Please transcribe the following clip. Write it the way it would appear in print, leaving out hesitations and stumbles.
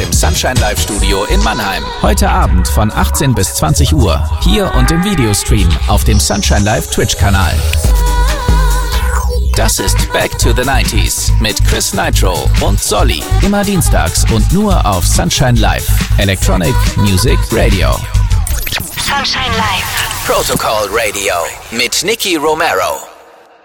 dem Sunshine Live Studio in Mannheim. Heute Abend von 18 bis 20 Uhr. Hier und im Videostream auf dem Sunshine Live Twitch-Kanal. Das ist Back to the 90s mit Chris Nitro und Solly. Immer dienstags und nur auf Sunshine Live. Electronic Music Radio. Sunshine Live. Protocol Radio mit Nicky Romero.